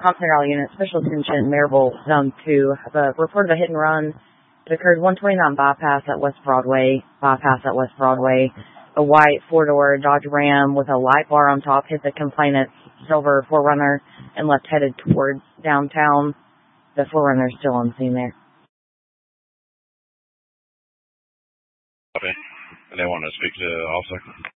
Compton Rally Unit, Special Attention, Maryville, Zone 2. The report of a hit and run. It occurred 129 bypass at West Broadway. A white four-door Dodge Ram with a light bar on top hit the complainant's silver 4Runner and left headed towards downtown. The 4Runner is still on scene there. Okay. And they want to speak to the officer?